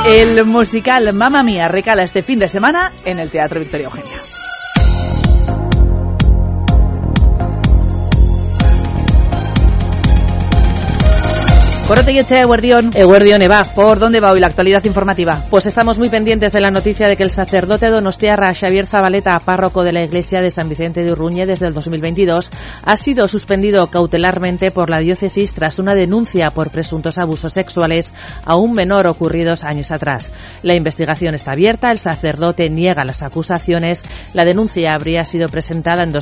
El musical Mamma Mía recala este fin de semana en el Teatro Victoria Eugenia. Corotegueche, Eguerdión, Eva, ¿por dónde va hoy la actualidad informativa? Pues estamos muy pendientes de la noticia de que el sacerdote donostiarra Xavier Zabaleta, párroco de la iglesia de San Vicente de Urruñe desde el 2022, ha sido suspendido cautelarmente por la diócesis tras una denuncia por presuntos abusos sexuales a un menor ocurridos años atrás. La investigación está abierta, el sacerdote niega las acusaciones, la denuncia habría sido presentada en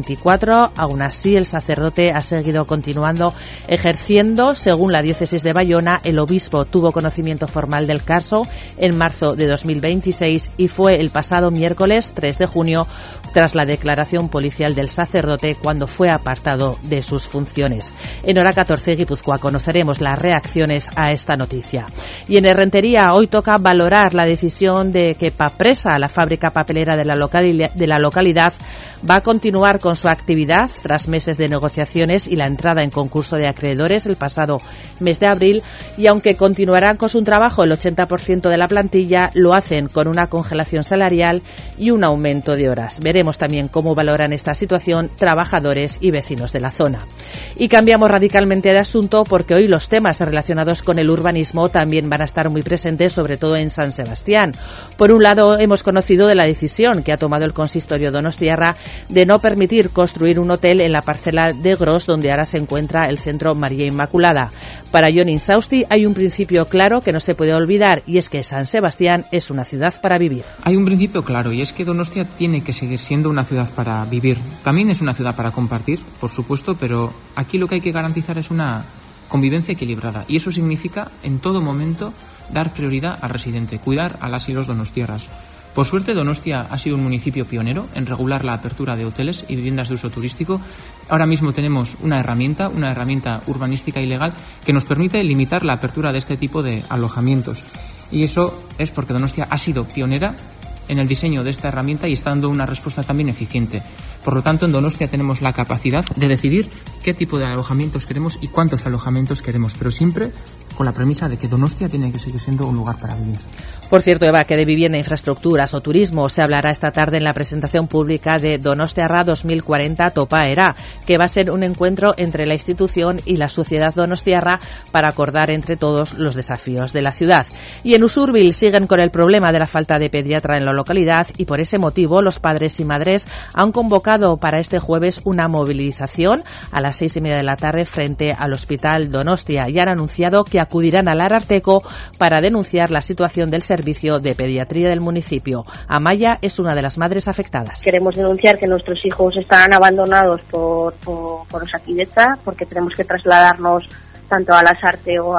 2024, aún así el sacerdote ha seguido continuando ejerciendo, según la diócesis de Bayona. El obispo tuvo conocimiento formal del caso en marzo de 2026 y fue el pasado miércoles 3 de junio tras la declaración policial del sacerdote cuando fue apartado de sus funciones. En Hora 14 Guipúzcoa conoceremos las reacciones a esta noticia. Y en Errentería hoy toca valorar la decisión de que Papresa, la fábrica papelera de la localidad, va a continuar con su actividad tras meses de negociaciones y la entrada en concurso de acreedores el pasado mes de abril, y aunque continuarán con su trabajo el 80% de la plantilla, lo hacen con una congelación salarial y un aumento de horas. Veremos también cómo valoran esta situación trabajadores y vecinos de la zona. Y cambiamos radicalmente de asunto porque hoy los temas relacionados con el urbanismo también van a estar muy presentes, sobre todo en San Sebastián. Por un lado, hemos conocido de la decisión que ha tomado el consistorio donostiarra de no permitir construir un hotel en la parcela de Gros, donde ahora se encuentra el Centro María Inmaculada. Para Jon Insausti hay un principio claro que no se puede olvidar, y es que San Sebastián es una ciudad para vivir. Hay un principio claro, y es que Donostia tiene que seguir siendo una ciudad para vivir. También es una ciudad para compartir, por supuesto, pero aquí lo que hay que garantizar es una convivencia equilibrada, y eso significa en todo momento dar prioridad al residente, cuidar a las y los donostiarras. Por suerte, Donostia ha sido un municipio pionero en regular la apertura de hoteles y viviendas de uso turístico. Ahora mismo tenemos una herramienta urbanística y legal que nos permite limitar la apertura de este tipo de alojamientos. Y eso es porque Donostia ha sido pionera en el diseño de esta herramienta y está dando una respuesta también eficiente. Por lo tanto, en Donostia tenemos la capacidad de decidir qué tipo de alojamientos queremos y cuántos alojamientos queremos, pero siempre con la premisa de que Donostia tiene que seguir siendo un lugar para vivir. Por cierto, Eva, que de vivienda, infraestructuras o turismo se hablará esta tarde en la presentación pública de Donostiarra 2040 Topaera, que va a ser un encuentro entre la institución y la sociedad donostiarra para acordar entre todos los desafíos de la ciudad. Y en Usurbil siguen con el problema de la falta de pediatra en la localidad, y por ese motivo los padres y madres han convocado para este jueves una movilización a las 6:30 de la tarde frente al Hospital Donostia, y han anunciado que acudirán al Ararteko para denunciar la situación del servicio de pediatría del municipio. Amaya es una de las madres afectadas. Queremos denunciar que nuestros hijos están abandonados por Osakidetza, porque tenemos que trasladarnos tanto a Lasarte o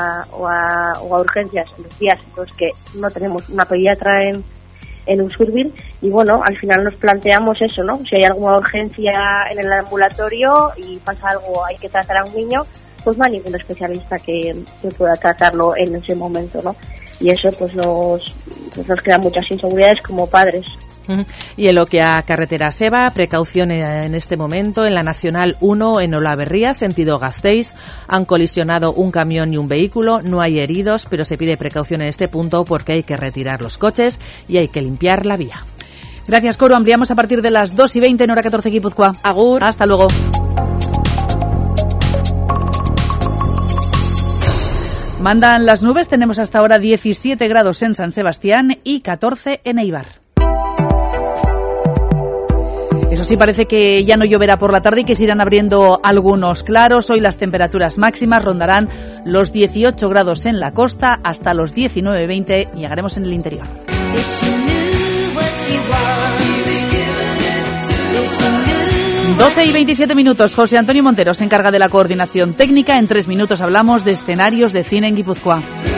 a urgencias en los días entonces que no tenemos una pediatra en Usurbil, y bueno, al final nos planteamos eso, ¿no? Si hay alguna urgencia en el ambulatorio y pasa algo, hay que tratar a un niño, pues no hay ningún especialista que pueda tratarlo en ese momento, ¿no? Y eso pues nos crea muchas inseguridades como padres. Y en lo que a carretera Seba, precaución en este momento en la Nacional 1 en Olaverría, sentido Gasteiz. Han colisionado un camión y un vehículo, no hay heridos, pero se pide precaución en este punto porque hay que retirar los coches y hay que limpiar la vía. Gracias, Coro. Ampliamos a partir de las 2:20 en Hora 14 Guipúzcoa. Agur. Hasta luego. Mandan las nubes, tenemos hasta ahora 17 grados en San Sebastián y 14 en Eibar. Eso sí, parece que ya no lloverá por la tarde y que se irán abriendo algunos claros. Hoy las temperaturas máximas rondarán los 18 grados en la costa hasta los 19-20 y llegaremos en el interior. 12:27 minutos. José Antonio Montero se encarga de la coordinación técnica. En 3 minutos hablamos de escenarios de cine en Guipúzcoa.